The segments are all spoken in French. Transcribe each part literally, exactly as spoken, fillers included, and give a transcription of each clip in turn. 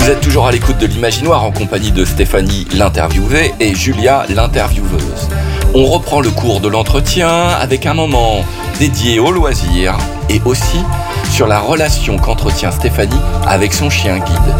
Vous êtes toujours à l'écoute de l'Imaginoire en compagnie de Stéphanie, l'interviewée, et Julia, l'intervieweuse. On reprend le cours de l'entretien avec un moment dédié aux loisirs et aussi sur la relation qu'entretient Stéphanie avec son chien guide.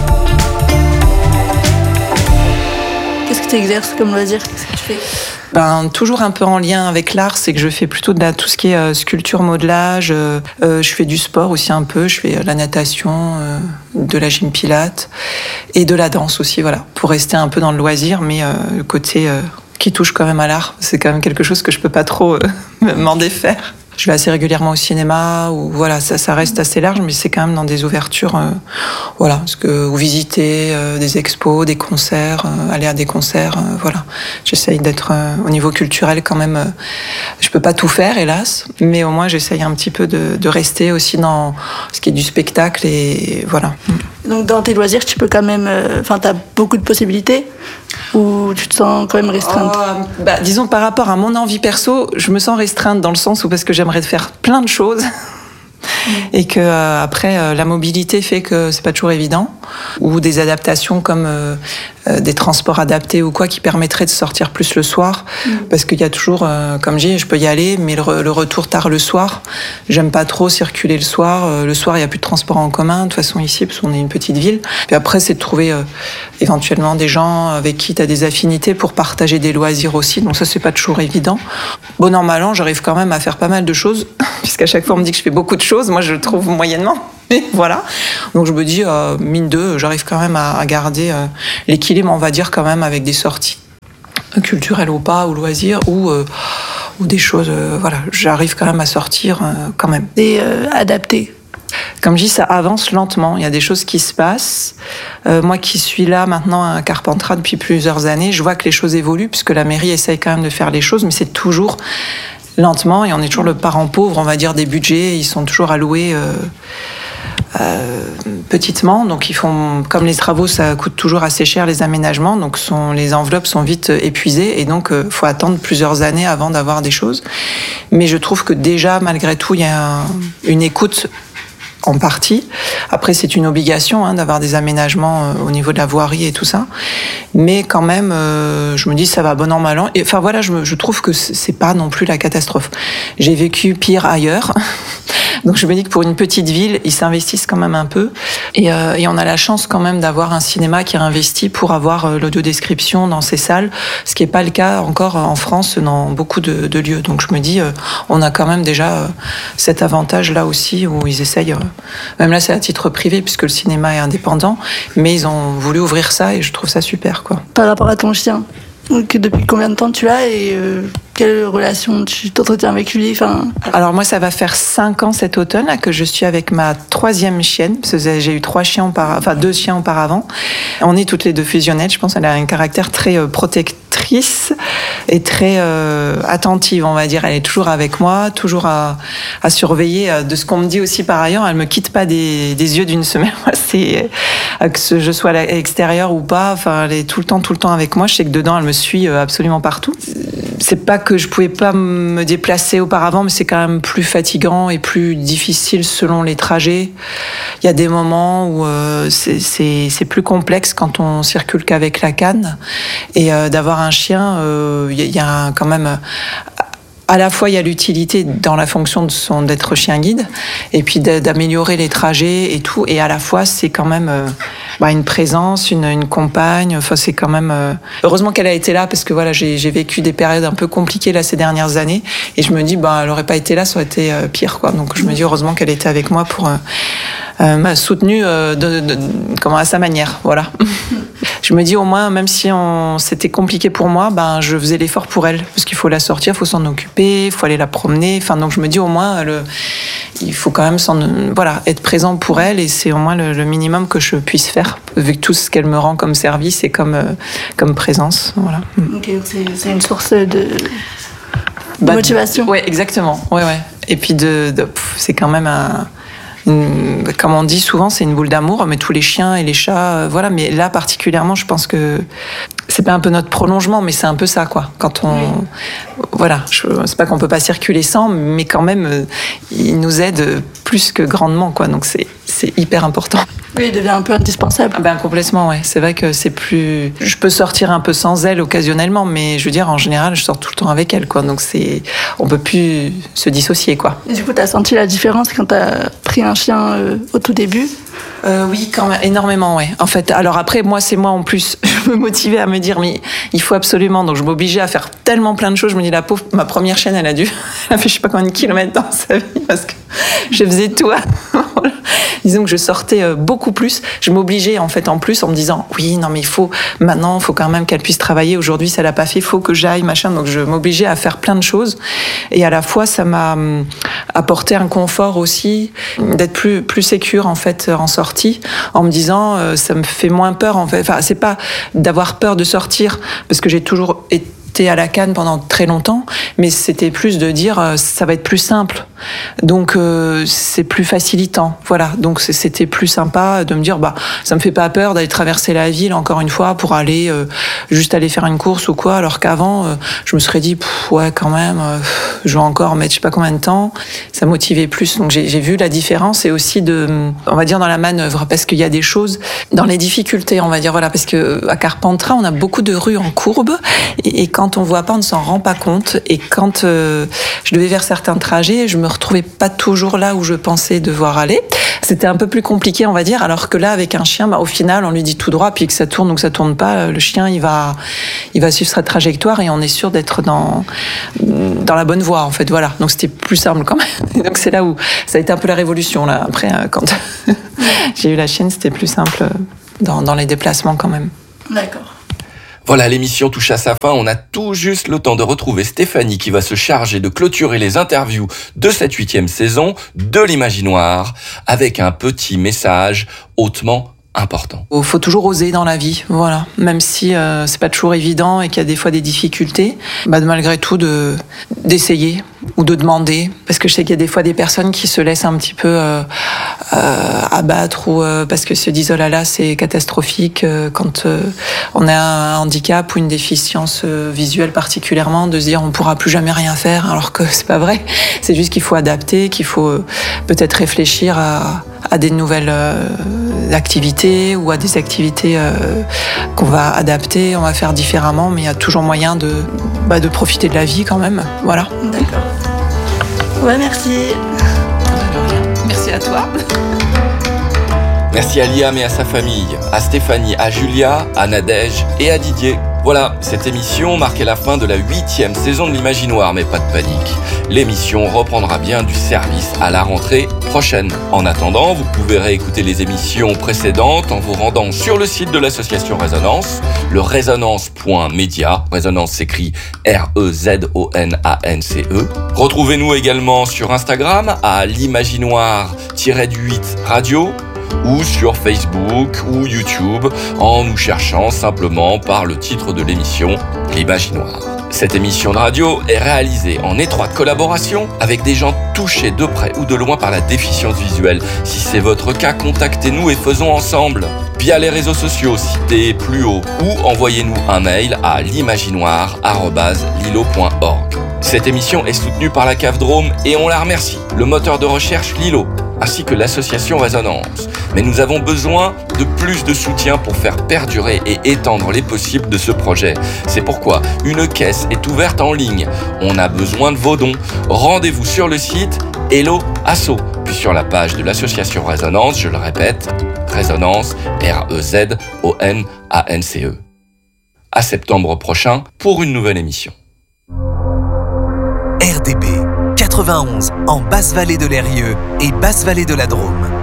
Qu'est-ce que tu exerces comme loisir? Qu'est-ce que tu fais? Ben, toujours un peu en lien avec l'art, c'est que je fais plutôt de la, tout ce qui est euh, sculpture, modelage. Euh, euh, je fais du sport aussi un peu. Je fais euh, la natation, euh, de la gym pilate et de la danse aussi, voilà, pour rester un peu dans le loisir, mais euh, le côté euh, qui touche quand même à l'art, c'est quand même quelque chose que je peux pas trop euh, m'en défaire. Je vais assez régulièrement au cinéma, ou voilà, ça, ça reste assez large, mais c'est quand même dans des ouvertures, euh, voilà, parce que ou visiter euh, des expos, des concerts, euh, aller à des concerts, euh, voilà. J'essaye d'être euh, au niveau culturel quand même. Euh, je peux pas tout faire, hélas, mais au moins j'essaye un petit peu de, de rester aussi dans ce qui est du spectacle et voilà. Donc dans tes loisirs, tu peux quand même, enfin, euh, t'as beaucoup de possibilités, ou tu te sens quand même restreinte? Oh, bah, disons par rapport à mon envie perso, je me sens restreinte dans le sens où parce que j'aimerais faire plein de choses. Mmh. Et que euh, après euh, la mobilité fait que c'est pas toujours évident, ou des adaptations comme euh, euh, des transports adaptés ou quoi qui permettraient de sortir plus le soir, mmh. parce qu'il y a toujours, euh, comme je dis, je peux y aller, mais le, re- le retour tard le soir, j'aime pas trop circuler le soir. Euh, le soir il y a plus de transport en commun de toute façon ici parce qu'on est une petite ville. Puis après c'est de trouver euh, éventuellement des gens avec qui tu as des affinités pour partager des loisirs aussi, donc ça c'est pas toujours évident. Bon an mal an, j'arrive quand même à faire pas mal de choses puisqu'à chaque fois on me dit que je fais beaucoup de choses. Moi, je le trouve moyennement. Mais voilà. Donc, je me dis, euh, mine de, j'arrive quand même à, à garder euh, l'équilibre, on va dire, quand même, avec des sorties culturelles ou pas, ou loisirs, ou, euh, ou des choses. Euh, voilà, j'arrive quand même à sortir euh, quand même. Et euh, adapté. Comme je dis, ça avance lentement. Il y a des choses qui se passent. Euh, moi qui suis là maintenant à Carpentras depuis plusieurs années, je vois que les choses évoluent, puisque la mairie essaye quand même de faire les choses, mais c'est toujours lentement, et on est toujours le parent pauvre, on va dire, des budgets, ils sont toujours alloués euh, euh, petitement, donc ils font, comme les travaux, ça coûte toujours assez cher, les aménagements, donc sont, les enveloppes sont vite épuisées, et donc il euh, faut attendre plusieurs années avant d'avoir des choses. Mais je trouve que déjà, malgré tout, il y a un, une écoute en partie. Après, c'est une obligation hein, d'avoir des aménagements euh, au niveau de la voirie et tout ça. Mais quand même, euh, je me dis, ça va bon an, mal an. Et, enfin voilà, je, me, je trouve que c'est pas non plus la catastrophe. J'ai vécu pire ailleurs. Donc je me dis que pour une petite ville, ils s'investissent quand même un peu. Et, euh, et on a la chance quand même d'avoir un cinéma qui a investi pour avoir euh, l'audiodescription dans ses salles, ce qui n'est pas le cas encore en France dans beaucoup de, de lieux. Donc je me dis, euh, on a quand même déjà euh, cet avantage-là aussi où ils essayent... Euh, même là, c'est à titre privé puisque le cinéma est indépendant, mais ils ont voulu ouvrir ça et je trouve ça super, quoi. Par rapport à ton chien, que depuis combien de temps tu l'as et euh, quelle relation tu t'entretiens avec lui, enfin... Alors moi, ça va faire cinq ans cet automne là, que je suis avec ma troisième chienne, parce que j'ai eu trois chiens auparavant, enfin deux chiens auparavant. On est toutes les deux fusionnelles. Je pense qu'elle a un caractère très euh, protectrice et très euh, attentive, on va dire. Elle est toujours avec moi, toujours à, à surveiller. De ce qu'on me dit aussi par ailleurs, elle me quitte pas des, des yeux d'une semaine. C'est euh, que je sois à l'extérieur ou pas, enfin, elle est tout le temps, tout le temps avec moi. Je sais que dedans, elle me suit absolument partout. C'est pas que je pouvais pas me déplacer auparavant, mais c'est quand même plus fatigant et plus difficile selon les trajets. Il y a des moments où euh, c'est, c'est, c'est plus complexe quand on circule qu'avec la canne. Et euh, d'avoir un chien, euh, il y a quand même... À la fois, il y a l'utilité dans la fonction de son, d'être chien guide, et puis d'améliorer les trajets et tout. Et à la fois, c'est quand même euh, bah, une présence, une, une compagne. Enfin, c'est quand même. Euh... Heureusement qu'elle a été là, parce que voilà, j'ai, j'ai vécu des périodes un peu compliquées là ces dernières années, et je me dis, bah, elle aurait pas été là, ça aurait été euh, pire, quoi. Donc, je me dis heureusement qu'elle était avec moi pour euh, euh, m'a soutenue euh, de, de, de, comment à sa manière, voilà. Je me dis au moins, même si on, c'était compliqué pour moi, ben, je faisais l'effort pour elle. Parce qu'il faut la sortir, il faut s'en occuper, il faut aller la promener. Enfin, donc je me dis au moins, le, il faut quand même s'en, voilà, être présent pour elle. Et c'est au moins le, le minimum que je puisse faire, vu que tout ce qu'elle me rend comme service et comme, euh, comme présence. Voilà. Ok, donc c'est, c'est une source de, de bah, motivation. Oui, exactement. Ouais, ouais. Et puis, de, de, pff, c'est quand même un... Une, comme on dit souvent, c'est une boule d'amour, mais tous les chiens et les chats, euh, voilà. Mais là, particulièrement, je pense que c'est pas un peu notre prolongement, mais c'est un peu ça, quoi. Quand on, oui. voilà, je, c'est pas qu'on peut pas circuler sans, mais quand même, euh, il nous aide plus que grandement, quoi. Donc c'est, c'est hyper important. Oui, il devient un peu indispensable. Ben complètement, ouais. C'est vrai que c'est plus. Je peux sortir un peu sans elle occasionnellement, mais je veux dire, en général, je sors tout le temps avec elle, quoi. Donc c'est, on peut plus se dissocier, quoi. Et du coup, t'as senti la différence quand t'as pris un chien euh, au tout début? Euh, oui, quand même, énormément, ouais. En fait, alors après, moi, c'est moi en plus, je me motivais à me dire, mais il faut absolument. Donc, je m'obligeais à faire tellement plein de choses. Je me dis, la pauvre, ma première chienne, elle a dû, elle a fait je sais pas combien de kilomètres dans sa vie parce que je faisais tout. Disons que je sortais beaucoup plus. Je m'obligeais en fait en plus en me disant, oui, non mais il faut maintenant, il faut quand même qu'elle puisse travailler. Aujourd'hui, ça l'a pas fait, il faut que j'aille, machin. Donc, je m'obligeais à faire plein de choses. Et à la fois, ça m'a apporté un confort aussi, d'être plus plus sécure en fait en sortie, en me disant euh, ça me fait moins peur en fait. Enfin, c'est pas d'avoir peur de sortir parce que j'ai toujours été à la canne pendant très longtemps, mais c'était plus de dire euh, ça va être plus simple. Donc euh, c'est plus facilitant. Voilà. Donc c'était plus sympa de me dire bah ça me fait pas peur d'aller traverser la ville encore une fois pour aller euh, juste aller faire une course ou quoi, alors qu'avant euh, je me serais dit pff, ouais quand même euh, je vais encore mettre je sais pas combien de temps. Ça motivait plus. Donc j'ai, j'ai vu la différence et aussi de on va dire dans la manœuvre parce qu'il y a des choses dans les difficultés on va dire voilà parce que à Carpentras on a beaucoup de rues en courbe et, et quand on voit pas on ne s'en rend pas compte et quand euh, je devais faire certains trajets je me retrouvais pas toujours là où je pensais devoir aller. C'était un peu plus compliqué, on va dire, alors que là, avec un chien, bah, au final, on lui dit tout droit, puis que ça tourne ou que ça tourne pas, le chien, il va, il va suivre sa trajectoire et on est sûr d'être dans, dans la bonne voie, en fait, voilà. Donc c'était plus simple quand même. Donc c'est là où ça a été un peu la révolution, là. Après, quand j'ai eu la chienne, c'était plus simple dans, dans les déplacements quand même. D'accord. Voilà, l'émission touche à sa fin. On a tout juste le temps de retrouver Stéphanie qui va se charger de clôturer les interviews de cette huitième saison de l'Imaginoire avec un petit message hautement important. Il faut toujours oser dans la vie, voilà. Même si euh, c'est pas toujours évident et qu'il y a des fois des difficultés, bah malgré tout de d'essayer ou de demander, parce que je sais qu'il y a des fois des personnes qui se laissent un petit peu euh, euh, abattre ou euh, parce que se disent oh là là c'est catastrophique euh, quand euh, on a un handicap ou une déficience euh, visuelle particulièrement, de se dire on pourra plus jamais rien faire, alors que c'est pas vrai. C'est juste qu'il faut adapter, qu'il faut euh, peut-être réfléchir à à des nouvelles euh, activités ou à des activités euh, qu'on va adapter, on va faire différemment, mais il y a toujours moyen de, bah, de profiter de la vie quand même. Voilà. D'accord. Ouais, merci. Merci à toi. Merci à Liam et à sa famille, à Stéphanie, à Julia, à Nadège et à Didier. Voilà, cette émission marquait la fin de la huitième saison de l'Imaginoire, mais pas de panique. L'émission reprendra bien du service à la rentrée prochaine. En attendant, vous pouvez réécouter les émissions précédentes en vous rendant sur le site de l'association Résonance, le résonance point média. Résonance s'écrit R E Z O N A N C E. Retrouvez-nous également sur Instagram à l'Imaginoire huit radio. Ou sur Facebook ou YouTube en nous cherchant simplement par le titre de l'émission L'Imaginoire. Cette émission de radio est réalisée en étroite collaboration avec des gens touchés de près ou de loin par la déficience visuelle. Si c'est votre cas, contactez-nous et faisons ensemble. Via les réseaux sociaux cités plus haut ou envoyez-nous un mail à l'imaginoire arobase lilo point org. Cette émission est soutenue par la Cave Drôme et on la remercie, le moteur de recherche Lilo, ainsi que l'association Résonance. Mais nous avons besoin de plus de soutien pour faire perdurer et étendre les possibles de ce projet. C'est pourquoi une caisse est ouverte en ligne. On a besoin de vos dons. Rendez-vous sur le site Hello Asso, puis sur la page de l'association Résonance, je le répète, Résonance, R E Z O N A N C E. À septembre prochain pour une nouvelle émission. R D B quatre-vingt-onze en Basse-Vallée de l'Eyrieux et Basse-Vallée de la Drôme.